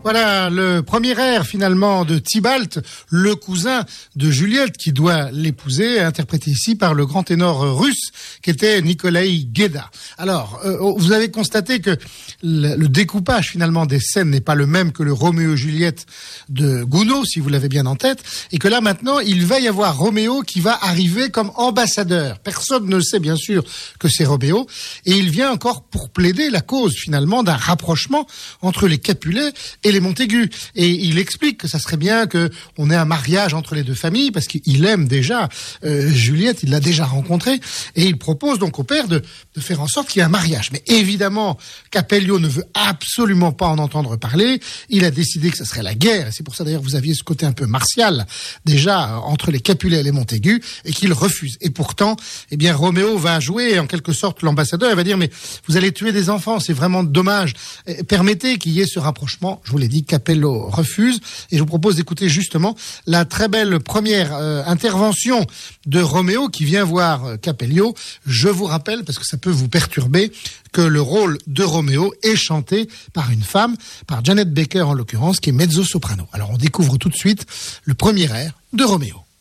Voilà le premier air finalement de Tybalt, le cousin de Juliette qui doit l'épouser, interprété ici par le grand ténor russe qui était Nikolaï Gueda. Alors, vous avez constaté que le découpage finalement des scènes n'est pas le même que le Roméo et Juliette de Gounod, si vous l'avez bien en tête, et que là maintenant il va y avoir Roméo qui va arriver comme ambassadeur. Personne ne sait bien sûr que c'est Roméo, et il vient encore pour plaider la cause finalement d'un rapprochement entre les Capulets et les Montaigu. Et il explique que ça serait bien qu'on ait un mariage entre les deux familles, parce qu'il aime déjà Juliette, il l'a déjà rencontrée, et il propose donc au père de faire en sorte qu'il y ait un mariage. Mais évidemment, Capello ne veut absolument pas en entendre parler. Il a décidé que ça serait la guerre, et c'est pour ça d'ailleurs que vous aviez ce côté un peu martial déjà entre les Capulets et les Montaigu, et qu'il refuse. Et pourtant, eh bien Roméo va jouer en quelque sorte l'ambassadeur. Il va dire mais vous allez tuer des enfants, c'est vraiment dommage. Permettez qu'il y ait ce rapprochement. Je vous l'ai dit, Capello refuse, et je vous propose d'écouter justement la très belle première intervention de Roméo qui vient voir Capello. Je vous rappelle, parce que ça peut vous perturber, que le rôle de Roméo est chanté par une femme, par Janet Baker en l'occurrence, qui est mezzo-soprano. Alors on découvre tout de suite le premier air de Roméo.